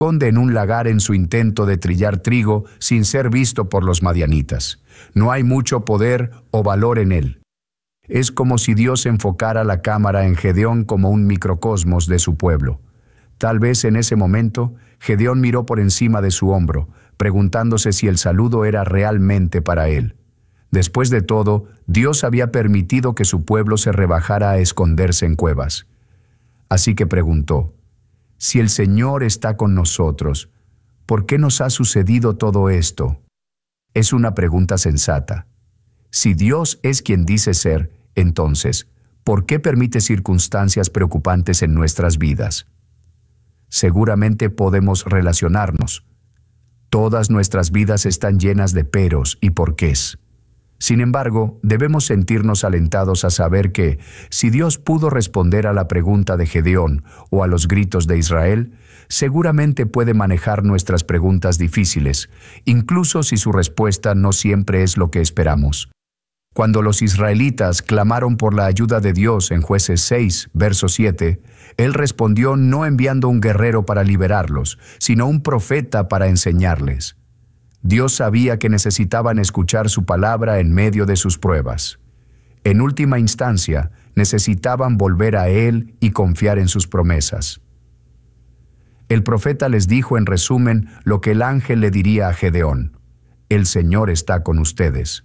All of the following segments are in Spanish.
esconde en un lagar en su intento de trillar trigo sin ser visto por los madianitas. No hay mucho poder o valor en él. Es como si Dios enfocara la cámara en Gedeón como un microcosmos de su pueblo. Tal vez en ese momento, Gedeón miró por encima de su hombro, preguntándose si el saludo era realmente para él. Después de todo, Dios había permitido que su pueblo se rebajara a esconderse en cuevas. Así que preguntó: si el Señor está con nosotros, ¿por qué nos ha sucedido todo esto? Es una pregunta sensata. Si Dios es quien dice ser, entonces, ¿por qué permite circunstancias preocupantes en nuestras vidas? Seguramente podemos relacionarnos. Todas nuestras vidas están llenas de peros y porqués. Sin embargo, debemos sentirnos alentados a saber que, si Dios pudo responder a la pregunta de Gedeón o a los gritos de Israel, seguramente puede manejar nuestras preguntas difíciles, incluso si su respuesta no siempre es lo que esperamos. Cuando los israelitas clamaron por la ayuda de Dios en Jueces 6, verso 7, Él respondió no enviando un guerrero para liberarlos, sino un profeta para enseñarles. Dios sabía que necesitaban escuchar su palabra en medio de sus pruebas. En última instancia, necesitaban volver a Él y confiar en sus promesas. El profeta les dijo en resumen lo que el ángel le diría a Gedeón: el Señor está con ustedes.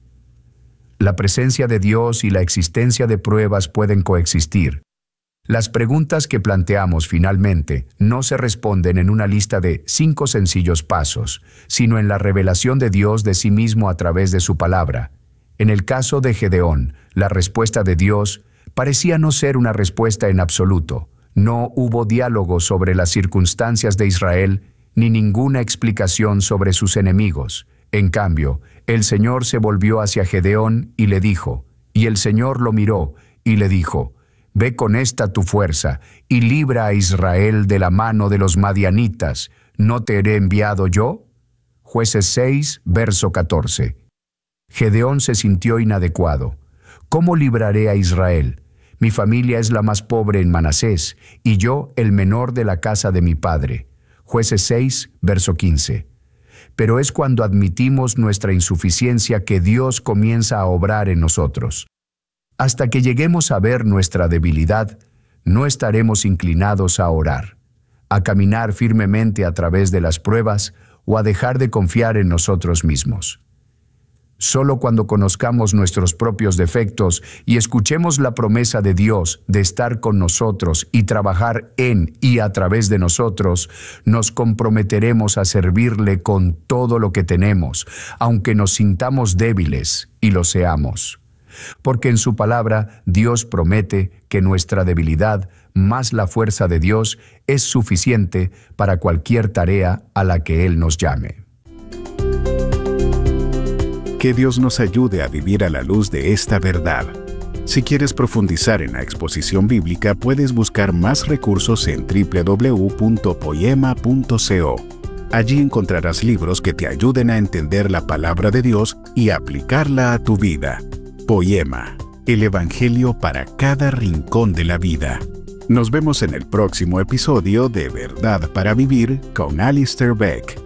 La presencia de Dios y la existencia de pruebas pueden coexistir. Las preguntas que planteamos finalmente no se responden en una lista de 5 sencillos pasos, sino en la revelación de Dios de sí mismo a través de su palabra. En el caso de Gedeón, la respuesta de Dios parecía no ser una respuesta en absoluto. No hubo diálogo sobre las circunstancias de Israel, ni ninguna explicación sobre sus enemigos. En cambio, el Señor se volvió hacia Gedeón y le dijo, y el Señor lo miró y le dijo: ve con esta tu fuerza y libra a Israel de la mano de los madianitas. ¿No te he enviado yo? Jueces 6, verso 14. Gedeón se sintió inadecuado. ¿Cómo libraré a Israel? Mi familia es la más pobre en Manasés, y yo el menor de la casa de mi padre. Jueces 6, verso 15. Pero es cuando admitimos nuestra insuficiencia que Dios comienza a obrar en nosotros. Hasta que lleguemos a ver nuestra debilidad, no estaremos inclinados a orar, a caminar firmemente a través de las pruebas o a dejar de confiar en nosotros mismos. Solo cuando conozcamos nuestros propios defectos y escuchemos la promesa de Dios de estar con nosotros y trabajar en y a través de nosotros, nos comprometeremos a servirle con todo lo que tenemos, aunque nos sintamos débiles y lo seamos. Porque en su palabra Dios promete que nuestra debilidad, más la fuerza de Dios, es suficiente para cualquier tarea a la que Él nos llame. Que Dios nos ayude a vivir a la luz de esta verdad. Si quieres profundizar en la exposición bíblica, puedes buscar más recursos en www.poema.co. Allí encontrarás libros que te ayuden a entender la palabra de Dios y aplicarla a tu vida. Poema, el Evangelio para cada rincón de la vida. Nos vemos en el próximo episodio de Verdad para Vivir con Alistair Beck.